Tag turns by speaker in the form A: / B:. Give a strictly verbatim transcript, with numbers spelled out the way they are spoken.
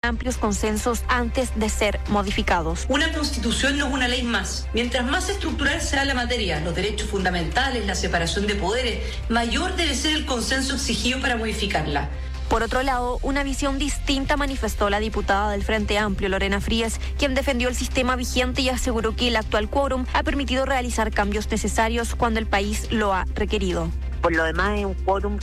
A: amplios consensos antes de ser modificados.
B: Una constitución no es una ley más. Mientras más estructural sea la materia, los derechos fundamentales, la separación de poderes, mayor debe ser el consenso exigido para modificarla.
A: Por otro lado, una visión distinta manifestó la diputada del Frente Amplio, Lorena Frías, quien defendió el sistema vigente y aseguró que el actual quórum ha permitido realizar cambios necesarios cuando el país lo ha requerido.
C: Por lo demás, es un quórum